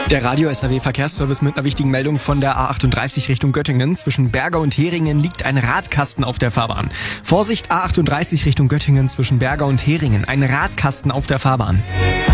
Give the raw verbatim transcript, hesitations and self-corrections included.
Der Radio S R W Verkehrsservice mit einer wichtigen Meldung von der A achtunddreißig Richtung Göttingen. Zwischen Berger und Heringen liegt ein Radkasten auf der Fahrbahn. Vorsicht, A achtunddreißig Richtung Göttingen zwischen Berger und Heringen. Ein Radkasten auf der Fahrbahn.